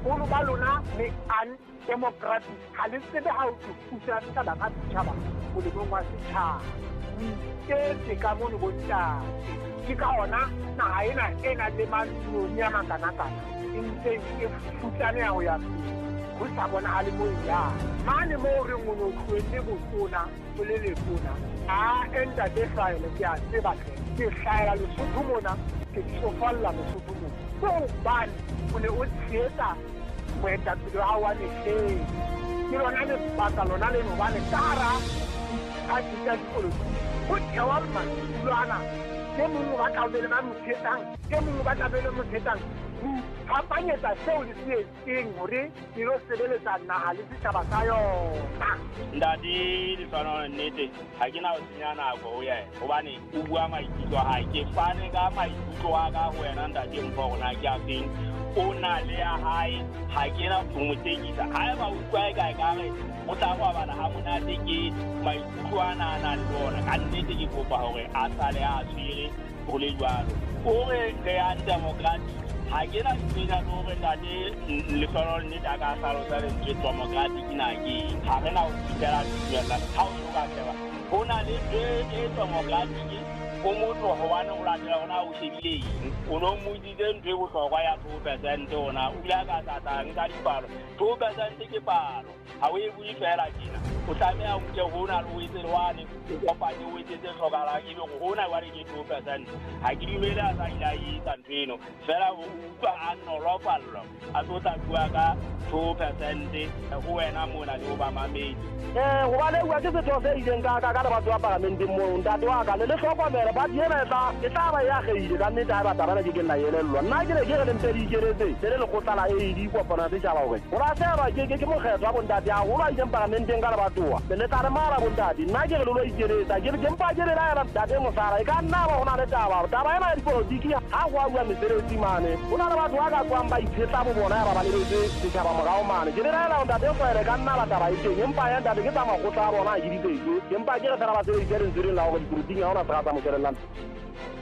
boholo ba lona le undemocratic ha le tsebe ha o thusa setjhaba ka setjhaba molemong wa setjhaba ke ka mono bontate ke ka hona naha ena e nang le manoni a makanakana e ntse e futlane ho ya ho sa bonahale moo ya mane moo re ngono tluelle botona o le letona entate hlahela ke a tseba ke hlahela Lesotho mona ke tsofalla Lesotho mona so bane o ne o tshehetsa moetapele wa hao wa lehleng ke lona lebaka lona le nobane ka hara a tsa dipolotiki ho thewa mmatulwana ke mongwe ba tlamele ba mothetang ke mongwe ba tlamele mothetang phapanyetsa seo le se etseng hore ke lo sebeletsa naha le setjhaba sa yona ntate le tshwana nnete ha ke na ho senya nako ho yena hobane o bua maikutlo ha ke fane ka maikutlo wa ka ho wena ntate mpo rona ke a feng o na le ya hae ha ke na ho motekisa ha eba o utlwa e kae ka re o tla go bana ha monate ke maikutlo ana na le bona ka nnete ke kopa hore a sale a tshwere ho le jwalo o re re ya democratic ha ke na tsena no re ntate le tsona nnete a ka hlalosa le ntse democratic na ke ha re na ho fitela tsela ha o ka tseba ho na le democratic o motho ho bana o latela ona o shebile o no moditse ntwe go hlokwa ya 2% ona o ile ka tata nka dipalo 2% ke palo ha o e bui fela kena o tsamea o ke hona le o itse lwane o kopanye o itse hlokala ke go hona wa re ke 2% ha ke dumele a sa ila yi tantweno fela o utlwa a nolofallo a tota bua ka 2% ho wena mona le ba mamedi go ba le wa ke se tose ileng ka ba tswa parlamenteng mo ntate wa ka le hlokomela ba diena e tla ba ya geile ka nnete ha ba tabana ke nna yelellwa nna ke re ke le mpedi keretse le le kgotala e di kopana se tjaba hore o ra se ba ke mokgetho wa bontate a go ba ileng parlamenteng ka ba toa le tla re mara bontate nna ke re lo ikeretsa ke mpa ke le la ntate mosara e ka nna ba hona le taba ena ya dipolitiki ha go a bua meseretsi mane o na le batho ba ka tswang ba itshetla bo bona ya ba baleletse setjhaba morao mane ke le la ntate o fere ka nna ba taba e teng empa ya ntate ke tsamaya go tla bona a ke ditetse empa ke re fela ba se e ke re ntsere la go dipolitiki ha ona se ga tsa mokelelana